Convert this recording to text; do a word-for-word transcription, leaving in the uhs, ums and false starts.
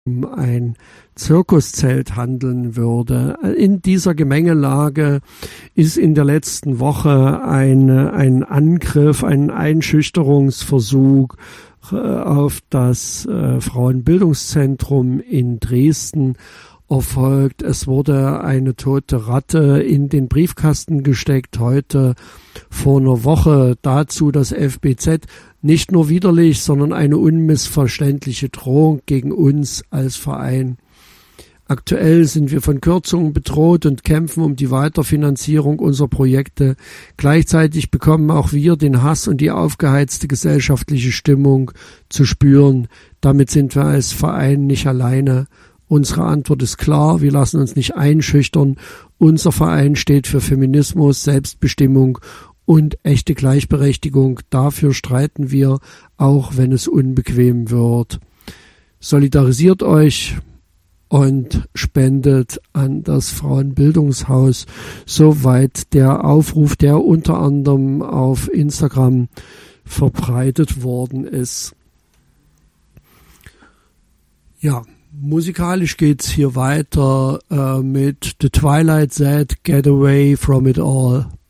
um ein Zirkuszelt handeln würde. In dieser Gemengelage ist in der letzten Woche ein, ein Angriff, ein Einschüchterungsversuch auf das äh, Frauenbildungszentrum in Dresden erfolgt. Es wurde eine tote Ratte in den Briefkasten gesteckt, heute vor einer Woche. Dazu das F B Z nicht nur widerlich, sondern eine unmissverständliche Drohung gegen uns als Verein. Aktuell sind wir von Kürzungen bedroht und kämpfen um die Weiterfinanzierung unserer Projekte. Gleichzeitig bekommen auch wir den Hass und die aufgeheizte gesellschaftliche Stimmung zu spüren. Damit sind wir als Verein nicht alleine. Unsere Antwort ist klar, wir lassen uns nicht einschüchtern. Unser Verein steht für Feminismus, Selbstbestimmung und echte Gleichberechtigung. Dafür streiten wir, auch wenn es unbequem wird. Solidarisiert euch und spendet an das Frauenbildungshaus. Soweit der Aufruf, der unter anderem auf Instagram verbreitet worden ist. Ja, musikalisch geht's hier weiter äh, mit The Twilight Set, Get Away From It All.